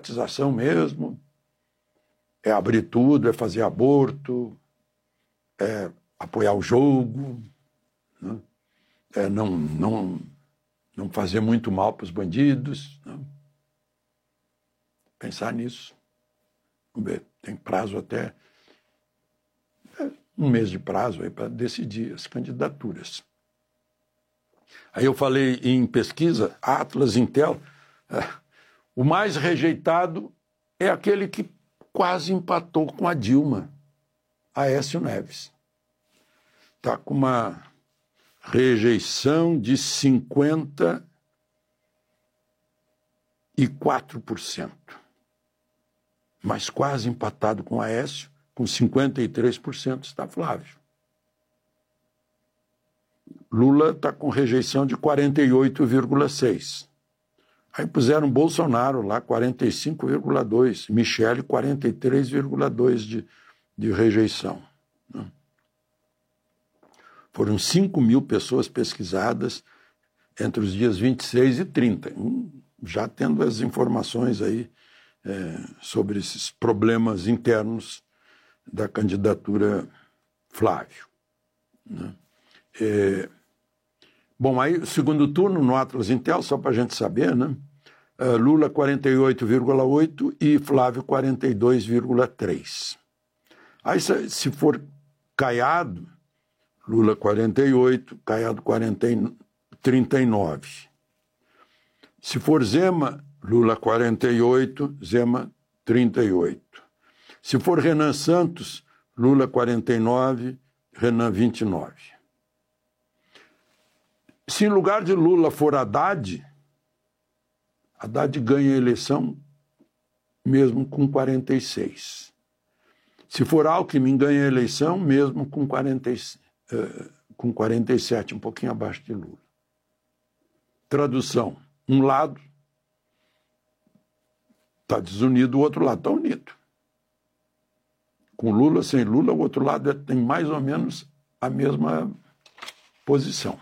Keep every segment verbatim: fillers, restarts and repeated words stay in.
privatização mesmo, é abrir tudo, é fazer aborto, é apoiar o jogo, né? É não, não, não fazer muito mal para os bandidos. Né? Pensar nisso. Vamos ver, tem prazo até é, um mês de prazo aí para decidir as candidaturas. Aí eu falei em pesquisa, Atlas, Intel, é, o mais rejeitado é aquele que quase empatou com a Dilma, Aécio Neves. Está com uma rejeição de cinquenta e quatro por cento, mas quase empatado com Aécio, com cinquenta e três por cento está Flávio. Lula está com rejeição de quarenta e oito vírgula seis por cento. Aí puseram Bolsonaro lá, quarenta e cinco vírgula dois por cento, Michele, quarenta e três vírgula dois por cento de, de rejeição. Né? Foram cinco mil pessoas pesquisadas entre os dias vinte e seis e trinta, já tendo as informações aí é, sobre esses problemas internos da candidatura Flávio. Né? É, bom, aí o segundo turno no Atlas Intel, só para a gente saber, né? Uh, Lula quarenta e oito vírgula oito por cento e Flávio quarenta e dois vírgula três por cento. Aí se, se for Caiado, Lula quarenta e oito, Caiado quarenta, trinta e nove. Se for Zema, Lula quarenta e oito, Zema trinta e oito. Se for Renan Santos, Lula quarenta e nove, Renan vinte e nove. Se em lugar de Lula for Haddad, Haddad ganha a eleição mesmo com quarenta e seis. Se for Alckmin, ganha a eleição mesmo com quarenta e seis. Uh, com quarenta e sete, um pouquinho abaixo de Lula. Tradução, um lado está desunido, o outro lado está unido. Com Lula, sem Lula, o outro lado tem mais ou menos a mesma posição.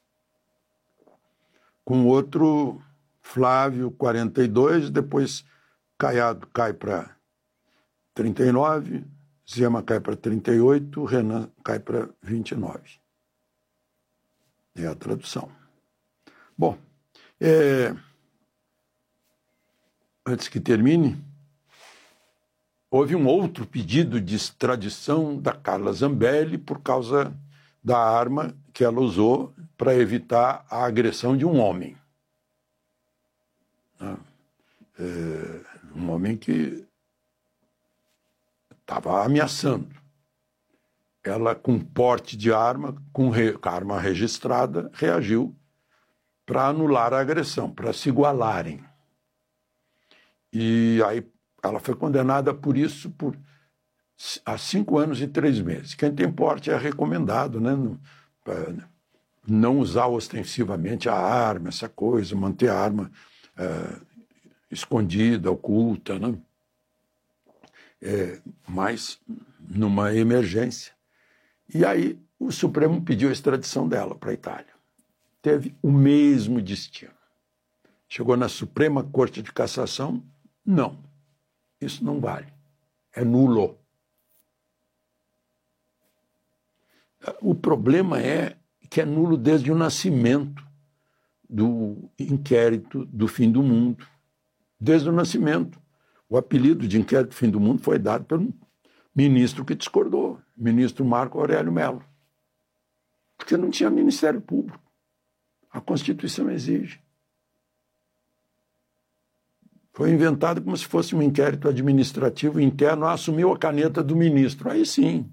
Com outro, Flávio, quarenta e dois, depois Caiado cai para trinta e nove, Zema cai para trinta e oito, Renan cai para vinte e nove. É a tradução. Bom, é... antes que termine, houve um outro pedido de extradição da Carla Zambelli por causa da arma que ela usou para evitar a agressão de um homem. É... um homem que estava ameaçando. Ela, com porte de arma, com re... arma registrada, reagiu para anular a agressão, para se igualarem. E aí ela foi condenada por isso por a cinco anos e três meses. Quem tem porte é recomendado, né? Não, não usar ostensivamente a arma, essa coisa, manter a arma é, escondida, oculta, né? É, mas numa emergência. E aí o Supremo pediu a extradição dela para a Itália. Teve o mesmo destino. Chegou na Suprema Corte de Cassação, não, isso não vale, é nulo. O problema é que é nulo desde o nascimento do inquérito do fim do mundo. Desde o nascimento. O apelido de inquérito do fim do mundo foi dado pelo ministro que discordou, ministro Marco Aurélio Mello. Porque não tinha Ministério Público. A Constituição exige. Foi inventado como se fosse um inquérito administrativo interno, assumiu a caneta do ministro. Aí sim.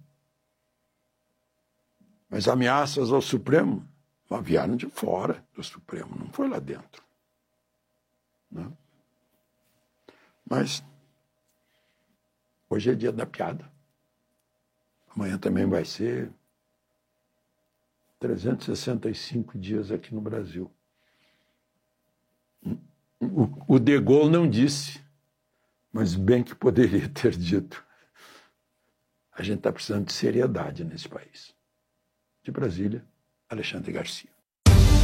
Mas ameaças ao Supremo vieram de fora do Supremo, não foi lá dentro. Não. Mas hoje é dia da piada. Amanhã também vai ser trezentos e sessenta e cinco dias aqui no Brasil. O, o De Gaulle não disse, mas bem que poderia ter dito. A gente está precisando de seriedade nesse país. De Brasília, Alexandre Garcia.